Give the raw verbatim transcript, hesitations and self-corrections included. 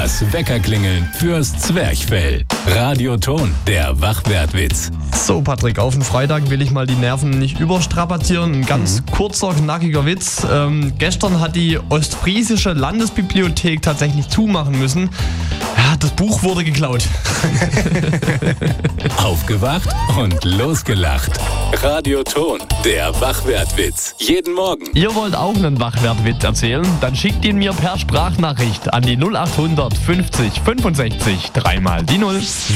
Das Weckerklingeln fürs Zwerchfell. Radioton, der Wachwertwitz. So, Patrick, auf den Freitag will ich mal die Nerven nicht überstrapazieren. Ein ganz mhm. kurzer, knackiger Witz. Ähm, gestern hat die Ostfriesische Landesbibliothek tatsächlich zumachen müssen. Ja, das Buch wurde geklaut. Aufgewacht und losgelacht. Radioton, der Wachwertwitz. Jeden Morgen. Ihr wollt auch einen Wachwertwitz erzählen? Dann schickt ihn mir per Sprachnachricht an die null acht hundert fünfzig fünfundsechzig dreimal die null.